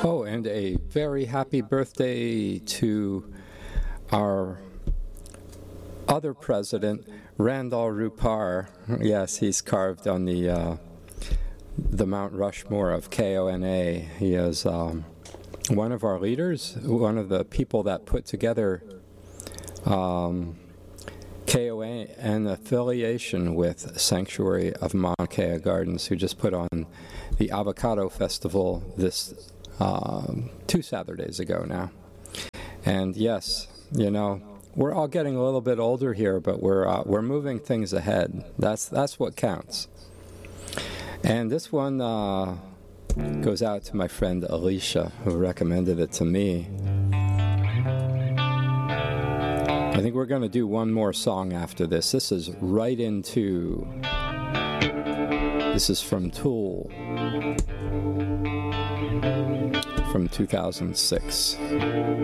Oh, and a very happy birthday to our other president, Randall Rupar. Yes, he's carved on the Mount Rushmore of KONA. He is one of our leaders, one of the people that put together KOA and affiliation with Sanctuary of Mauna Kea Gardens, who just put on the Avocado Festival this 2 Saturdays ago now. And yes, you know, we're all getting a little bit older here, but we're moving things ahead. That's what counts. And this one goes out to my friend Alicia, who recommended it to me. I think we're going to do one more song after this. This is right into... This is from Tool from 2006.